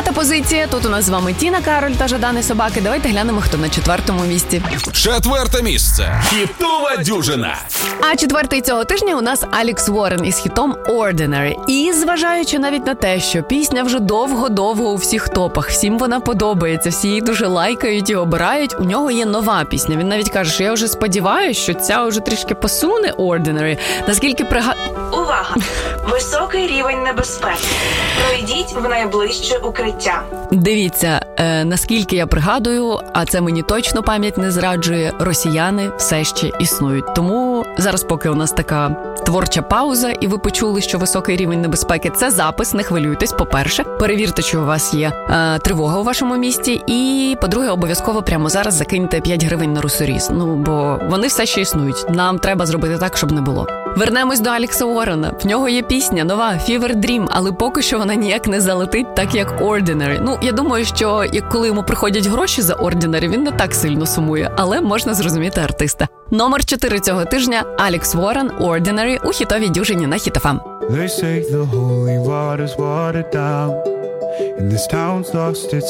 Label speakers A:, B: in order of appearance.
A: 5-та позиція. Тут у нас з вами Тіна Кароль та Жадани Собаки. Давайте глянемо, хто на 4-му місці.
B: 4-те місце. Хітова дюжина.
A: А 4-й цього тижня у нас Алекс Уоррен із хітом Ordinary. І зважаючи навіть на те, що пісня вже довго-довго у всіх топах, всім вона подобається, всі її дуже лайкають і обирають, у нього є нова пісня. Він навіть каже, що я вже сподіваюся, що ця вже трішки посуне Ordinary. Наскільки
C: Увага! Високий рівень небезпеки. Пройдіть в найближче укриття.
A: Дивіться, наскільки я пригадую, а це мені точно пам'ять не зраджує, росіяни все ще існують. Тому зараз, поки у нас така творча пауза, і ви почули, що високий рівень небезпеки – це запис, не хвилюйтесь, по-перше. Перевірте, чи у вас є тривога у вашому місті. І, по-друге, обов'язково прямо зараз закиньте 5 гривень на русоріз. Бо вони все ще існують. Нам треба зробити так, щоб не було. Вернемось до Алекса Уоррена. В нього є пісня нова «Fever Dream», але поки що вона ніяк не залетить так, як Ordinary. Я думаю, що коли йому приходять гроші за Ordinary, він не так сильно сумує, але можна зрозуміти артиста. Номер 4 цього тижня – Алекс Уоррен «Ordinary» у хітовій дюжині на Hit FM.
D: They say the holy water's watered down, and this town's lost its